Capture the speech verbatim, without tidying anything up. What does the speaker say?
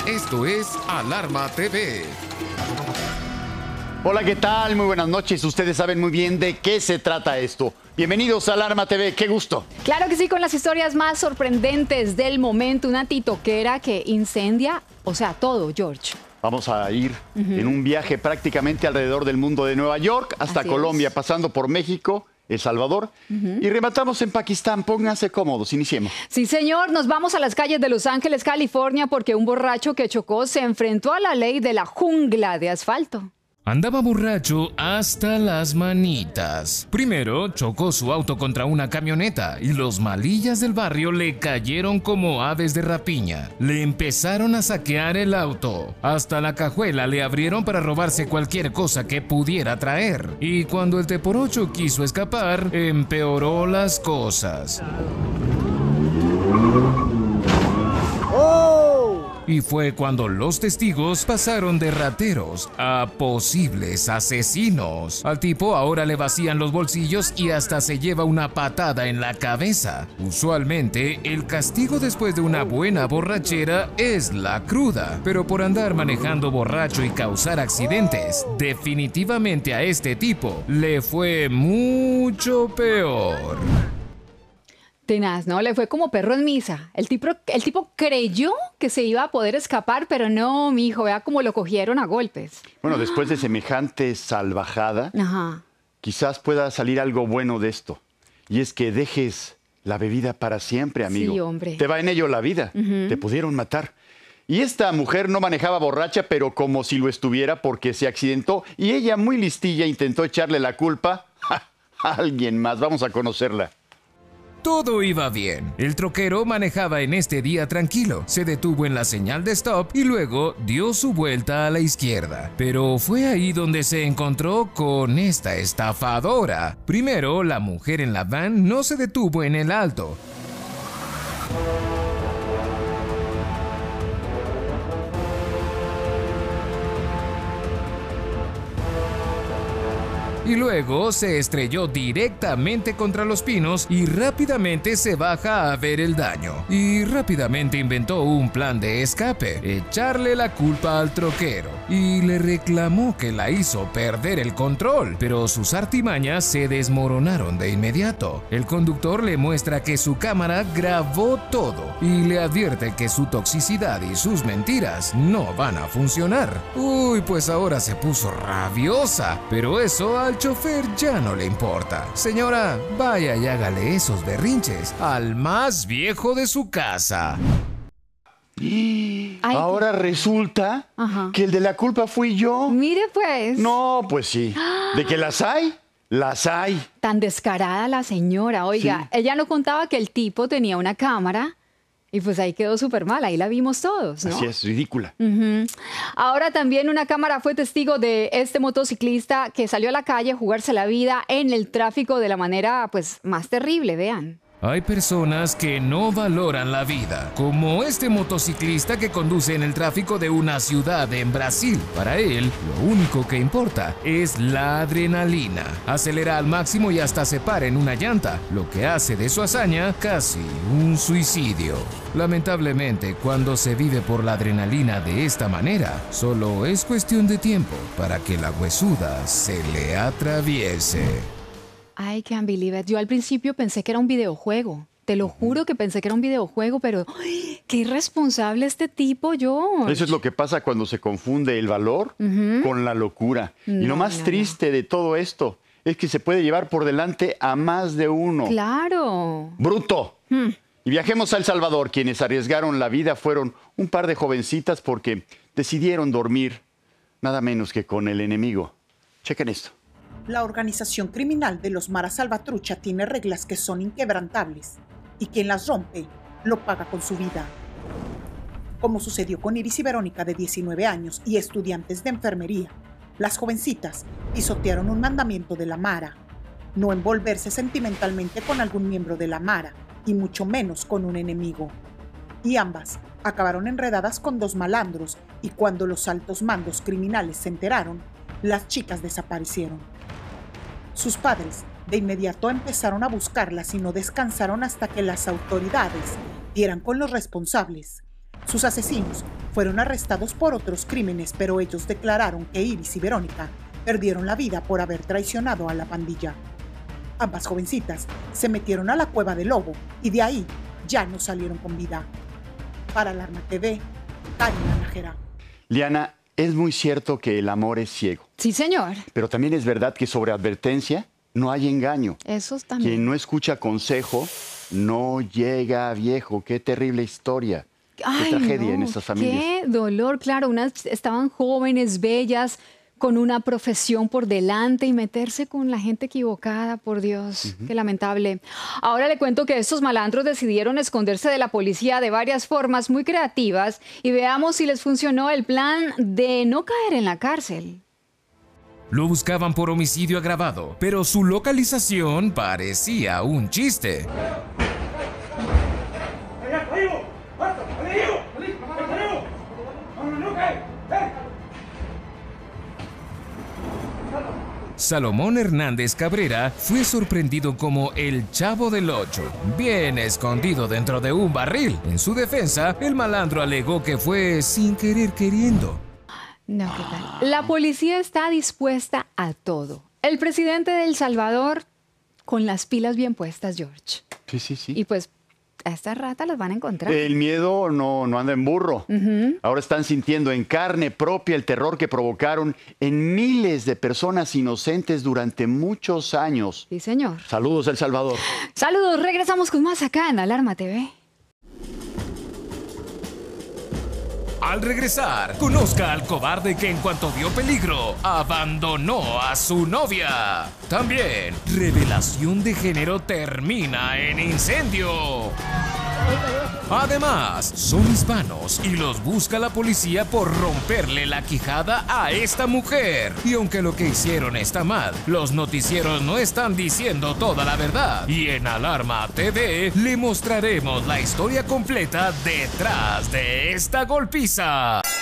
Esto es Alarma T V. Hola, ¿qué tal? Muy buenas noches. Ustedes saben muy bien de qué se trata esto. Bienvenidos a Alarma T V. ¡Qué gusto! Claro que sí, con las historias más sorprendentes del momento. Una titoquera que incendia, o sea, todo, George. Vamos a ir uh-huh. en un viaje prácticamente alrededor del mundo, de Nueva York hasta Así Colombia, es. pasando por México, El Salvador, uh-huh. y rematamos en Pakistán. Pónganse cómodos, iniciemos. Sí, señor, nos vamos a las calles de Los Ángeles, California, porque un borracho que chocó se enfrentó a la ley de la jungla de asfalto. Andaba borracho hasta las manitas. Primero chocó su auto contra una camioneta y los malillas del barrio le cayeron como aves de rapiña. Le empezaron a saquear el auto. Hasta la cajuela le abrieron para robarse cualquier cosa que pudiera traer. Y cuando el te por ocho quiso escapar, empeoró las cosas. Y fue cuando los testigos pasaron de rateros a posibles asesinos. Al tipo ahora le vacían los bolsillos y hasta se lleva una patada en la cabeza. Usualmente, el castigo después de una buena borrachera es la cruda. Pero por andar manejando borracho y causar accidentes, definitivamente a este tipo le fue mucho peor. Tenaz, ¿no? Le fue como perro en misa. El tipo, el tipo creyó que se iba a poder escapar, pero no, mijo, vea cómo lo cogieron a golpes. Bueno, después de semejante salvajada, Ajá. quizás pueda salir algo bueno de esto. Y es que dejes la bebida para siempre, amigo. Sí, hombre. Te va en ello la vida. Uh-huh. Te pudieron matar. Y esta mujer no manejaba borracha, pero como si lo estuviera porque se accidentó. Y ella, muy listilla, intentó echarle la culpa ¡ja! a alguien más. Vamos a conocerla. Todo iba bien. El troquero manejaba en este día tranquilo. Se detuvo en la señal de stop y luego dio su vuelta a la izquierda. Pero fue ahí donde se encontró con esta estafadora. Primero, la mujer en la van no se detuvo en el alto. Y luego se estrelló directamente contra los pinos y rápidamente se baja a ver el daño. Y rápidamente inventó un plan de escape, echarle la culpa al troquero. Y le reclamó que la hizo perder el control, pero sus artimañas se desmoronaron de inmediato. El conductor le muestra que su cámara grabó todo y le advierte que su toxicidad y sus mentiras no van a funcionar. Uy, pues ahora se puso rabiosa, pero eso al chofer ya no le importa. Señora, vaya y hágale esos berrinches al más viejo de su casa. Ay, ahora resulta Ajá. que el de la culpa fui yo. Mire pues. No, pues sí. ¿De que las hay? Las hay. Tan descarada la señora. Oiga, sí. ella no contaba que el tipo tenía una cámara. Y pues ahí quedó súper mal, ahí la vimos todos, ¿no? Así es, ridícula. Uh-huh. Ahora también una cámara fue testigo de este motociclista que salió a la calle a jugarse la vida en el tráfico de la manera pues más terrible, vean. Hay personas que no valoran la vida, como este motociclista que conduce en el tráfico de una ciudad en Brasil. Para él, lo único que importa es la adrenalina. Acelera al máximo y hasta se para en una llanta, lo que hace de su hazaña casi un suicidio. Lamentablemente, cuando se vive por la adrenalina de esta manera, solo es cuestión de tiempo para que la huesuda se le atraviese. I can't believe it. Yo al principio pensé que era un videojuego. Te lo juro que pensé que era un videojuego, pero ¡ay, qué irresponsable este tipo, George! Eso es lo que pasa cuando se confunde el valor uh-huh. con la locura. No, y lo más no, triste no. de todo esto es que se puede llevar por delante a más de uno. ¡Claro! ¡Bruto! Hmm. Y viajemos a El Salvador. Quienes arriesgaron la vida fueron un par de jovencitas porque decidieron dormir nada menos que con el enemigo. Chequen esto. La organización criminal de los Mara Salvatrucha tiene reglas que son inquebrantables y quien las rompe lo paga con su vida. Como sucedió con Iris y Verónica de diecinueve años y estudiantes de enfermería, las jovencitas pisotearon un mandamiento de la Mara: no envolverse sentimentalmente con algún miembro de la Mara y mucho menos con un enemigo. Y ambas acabaron enredadas con dos malandros y cuando los altos mandos criminales se enteraron, las chicas desaparecieron. Sus padres de inmediato empezaron a buscarlas y no descansaron hasta que las autoridades dieran con los responsables. Sus asesinos fueron arrestados por otros crímenes, pero ellos declararon que Iris y Verónica perdieron la vida por haber traicionado a la pandilla. Ambas jovencitas se metieron a la cueva del lobo y de ahí ya no salieron con vida. Para Alarma T V, Karina Nájera. Liana, es muy cierto que el amor es ciego. Sí, señor. Pero también es verdad que sobre advertencia no hay engaño. Eso también. Quien no escucha consejo no llega a viejo. Qué terrible historia. Ay, qué tragedia no, en estas familias. Qué dolor, claro. Unas estaban jóvenes, bellas, con una profesión por delante y meterse con la gente equivocada, por Dios, uh-huh. Qué lamentable. Ahora le cuento que estos malandros decidieron esconderse de la policía de varias formas muy creativas y veamos si les funcionó el plan de no caer en la cárcel. Lo buscaban por homicidio agravado, pero su localización parecía un chiste. Salomón Hernández Cabrera fue sorprendido como el Chavo del Ocho, bien escondido dentro de un barril. En su defensa, el malandro alegó que fue sin querer queriendo. No, ¿qué tal? La policía está dispuesta a todo. El presidente de El Salvador con las pilas bien puestas, George. Sí, sí, sí. Y pues a estas ratas las van a encontrar. El miedo no, no anda en burro. Uh-huh. Ahora están sintiendo en carne propia el terror que provocaron en miles de personas inocentes durante muchos años. Sí, señor. Saludos, El Salvador. Saludos, regresamos con más acá en Alarma T V. Al regresar, conozca al cobarde que en cuanto vio peligro, abandonó a su novia. También, revelación de género termina en incendio. Además, son hispanos y los busca la policía por romperle la quijada a esta mujer. Y aunque lo que hicieron está mal, los noticieros no están diciendo toda la verdad. Y en Alarma T V le mostraremos la historia completa detrás de esta golpiza.